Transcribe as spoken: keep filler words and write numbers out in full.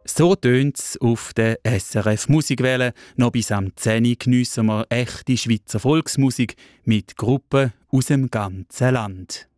So tönt es auf der S R F Musikwelle. Noch bis am zehn Uhr geniessen wir echte Schweizer Volksmusik mit Gruppen aus dem ganzen Land.